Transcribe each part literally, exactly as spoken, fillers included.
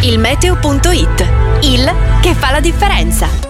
Il meteo punto it, il che fa la differenza.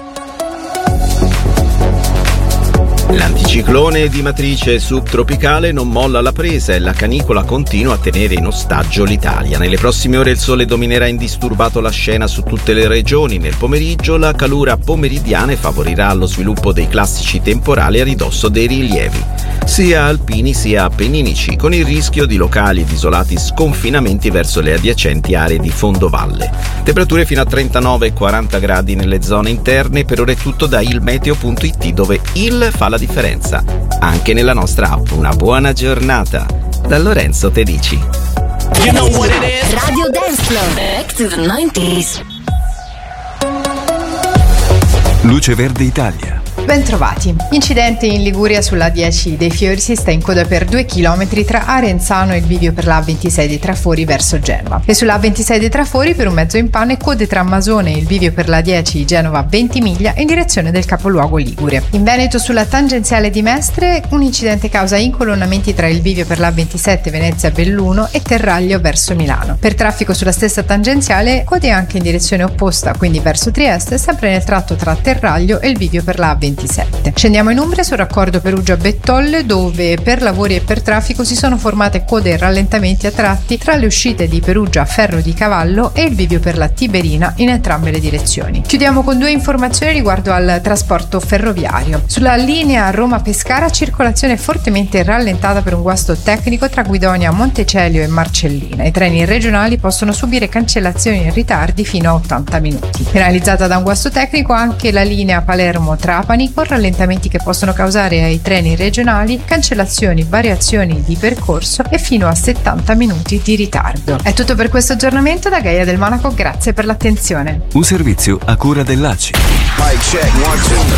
L'anticiclone di matrice subtropicale non molla la presa e la canicola continua a tenere in ostaggio l'Italia. Nelle prossime ore il sole dominerà indisturbato la scena su tutte le regioni. Nel pomeriggio la calura pomeridiana favorirà lo sviluppo dei classici temporali a ridosso dei rilievi, sia alpini sia appenninici, con il rischio di locali ed isolati sconfinamenti verso le adiacenti aree di fondovalle. Temperature fino a trentanove e quaranta gradi nelle zone interne. Per ora è tutto da il meteo punto it, dove il fa la differenza anche nella nostra app. Una buona giornata da Lorenzo Tedici. You know what it is? Radio Dance Floor. Back to the nineties. Luce Verde Italia. Bentrovati. Incidente in Liguria sulla A dieci dei Fiori, si sta in coda per due chilometri tra Arenzano e il bivio per la A ventisei dei Trafori verso Genova. E sulla A ventisei dei Trafori per un mezzo in panne code tra Masone e il bivio per la A dieci di Genova a Ventimiglia in direzione del capoluogo ligure. In Veneto sulla tangenziale di Mestre un incidente causa incolonnamenti tra il bivio per la A ventisette Venezia Belluno e Terraglio verso Milano. Per traffico sulla stessa tangenziale code anche in direzione opposta, quindi verso Trieste, sempre nel tratto tra Terraglio e il bivio per la A ventisette. Scendiamo in Umbria sul raccordo Perugia-Bettolle, dove per lavori e per traffico si sono formate code e rallentamenti a tratti tra le uscite di Perugia Ferro di Cavallo e il bivio per la Tiberina in entrambe le direzioni. Chiudiamo con due informazioni riguardo al trasporto ferroviario. Sulla linea Roma-Pescara circolazione fortemente rallentata per un guasto tecnico tra Guidonia, Montecelio e Marcellina. I treni regionali possono subire cancellazioni e ritardi fino a ottanta minuti. Penalizzata da un guasto tecnico anche la linea Palermo-Trapani, con rallentamenti che possono causare ai treni regionali cancellazioni, variazioni di percorso e fino a settanta minuti di ritardo. È tutto per questo aggiornamento da Gaia del Monaco, grazie per l'attenzione. Un servizio a cura dell'A C I.